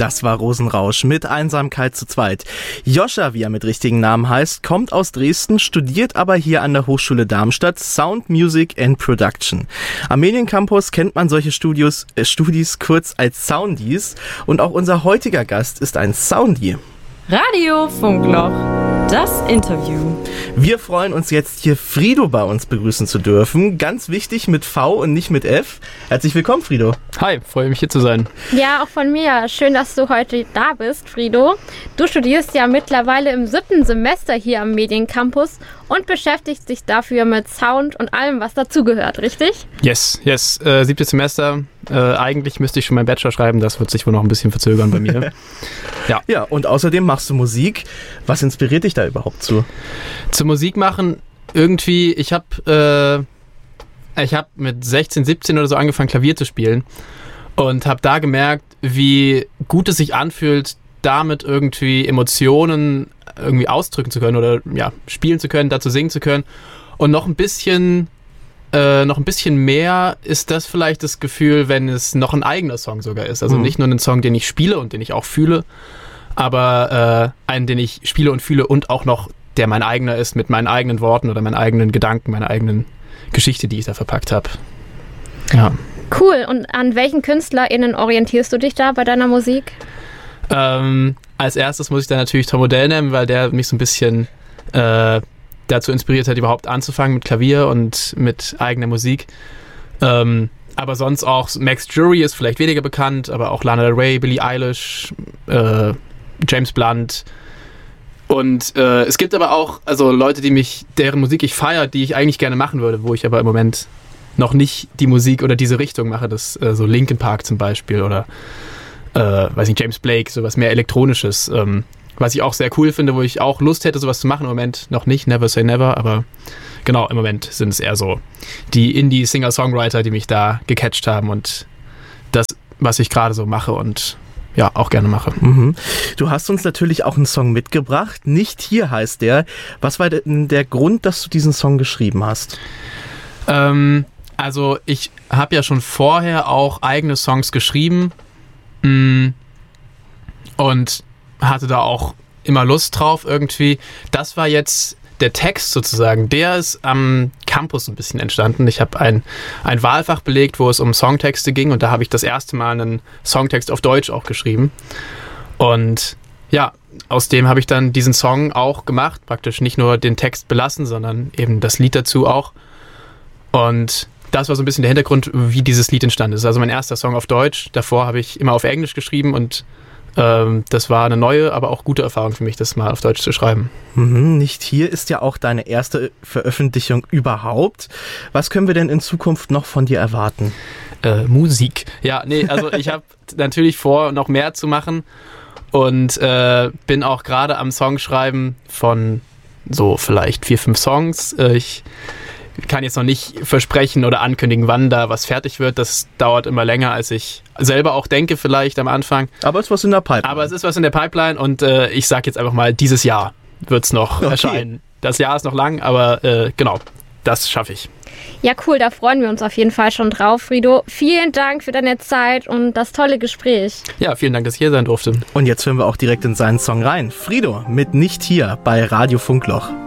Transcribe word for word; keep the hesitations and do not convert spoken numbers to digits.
Das war Rosenrausch mit Einsamkeit zu zweit. Joscha, wie er mit richtigen Namen heißt, kommt aus Dresden, studiert aber hier an der Hochschule Darmstadt Sound, Music and Production. Am Mediencampus kennt man solche Studios, äh, Studis kurz als Soundies und auch unser heutiger Gast ist ein Soundie. Radio Funkloch, das Interview. Wir freuen uns jetzt hier Frido bei uns begrüßen zu dürfen. Ganz wichtig mit V und nicht mit F. Herzlich willkommen, Frido. Hi, freue mich hier zu sein. Ja, auch von mir. Schön, dass du heute da bist, Frido. Du studierst ja mittlerweile im siebten Semester hier am Mediencampus und beschäftigst dich dafür mit Sound und allem, was dazugehört, richtig? Yes, yes. Äh, siebtes Semester. Äh, eigentlich müsste ich schon meinen Bachelor schreiben. Das wird sich wohl noch ein bisschen verzögern bei mir. Ja. Ja, und außerdem machst du Musik. Was inspiriert dich da überhaupt zu? Zu Musik machen irgendwie, ich habe äh, ich hab mit sechzehn, siebzehn oder so angefangen, Klavier zu spielen und habe da gemerkt, wie gut es sich anfühlt, damit irgendwie Emotionen irgendwie ausdrücken zu können oder ja, spielen zu können, dazu singen zu können. Und noch ein bisschen äh, noch ein bisschen mehr ist das vielleicht das Gefühl, wenn es noch ein eigener Song sogar ist. Also mhm. nicht nur ein Song, den ich spiele und den ich auch fühle, aber äh, einen, den ich spiele und fühle und auch noch, der mein eigener ist, mit meinen eigenen Worten oder meinen eigenen Gedanken, meiner eigenen Geschichte, die ich da verpackt habe. Ja. Cool. Und an welchen KünstlerInnen orientierst du dich da bei deiner Musik? Ähm, als erstes muss ich da natürlich Tom Odell nennen, weil der mich so ein bisschen äh, dazu inspiriert hat, überhaupt anzufangen mit Klavier und mit eigener Musik. Ähm, aber sonst auch Max Jury ist vielleicht weniger bekannt, aber auch Lana Del Rey, Billie Eilish, äh, James Blunt. Und äh, es gibt aber auch also Leute, die mich, deren Musik ich feiere, die ich eigentlich gerne machen würde, wo ich aber im Moment noch nicht die Musik oder diese Richtung mache. Das äh, so Linkin Park zum Beispiel oder äh, weiß nicht, James Blake, sowas mehr Elektronisches. Ähm, was ich auch sehr cool finde, wo ich auch Lust hätte, sowas zu machen. Im Moment noch nicht, never say never, aber genau, im Moment sind es eher so die Indie-Singer-Songwriter, die mich da gecatcht haben und das, was ich gerade so mache und ja, auch gerne mache. Mhm. Du hast uns natürlich auch einen Song mitgebracht. Nicht hier heißt der. Was war denn der Grund, dass du diesen Song geschrieben hast? Ähm, also ich habe ja schon vorher auch eigene Songs geschrieben mh, und hatte da auch immer Lust drauf irgendwie. Das war jetzt der Text sozusagen, der ist am Campus ein bisschen entstanden. Ich habe ein, ein Wahlfach belegt, wo es um Songtexte ging und da habe ich das erste Mal einen Songtext auf Deutsch auch geschrieben. Und ja, aus dem habe ich dann diesen Song auch gemacht, praktisch nicht nur den Text belassen, sondern eben das Lied dazu auch. Und das war so ein bisschen der Hintergrund, wie dieses Lied entstanden ist. Also mein erster Song auf Deutsch, davor habe ich immer auf Englisch geschrieben und Ähm, das war eine neue, aber auch gute Erfahrung für mich, das mal auf Deutsch zu schreiben. Mhm, Nicht hier ist ja auch deine erste Veröffentlichung überhaupt. Was können wir denn in Zukunft noch von dir erwarten? Äh, Musik. Ja, nee, also ich habe natürlich vor, noch mehr zu machen und äh, bin auch gerade am Songschreiben von so vielleicht vier, fünf Songs. Äh, ich kann jetzt noch nicht versprechen oder ankündigen, wann da was fertig wird. Das dauert immer länger, als ich selber auch denke vielleicht am Anfang. Aber es ist was in der Pipeline. Aber es ist was in der Pipeline und äh, ich sage jetzt einfach mal, dieses Jahr wird es noch okay. erscheinen. Das Jahr ist noch lang, aber äh, genau, das schaffe ich. Ja, cool, da freuen wir uns auf jeden Fall schon drauf, Frido. Vielen Dank für deine Zeit und das tolle Gespräch. Ja, vielen Dank, dass ich hier sein durfte. Und jetzt hören wir auch direkt in seinen Song rein. Frido mit Nicht hier bei Radio Funkloch.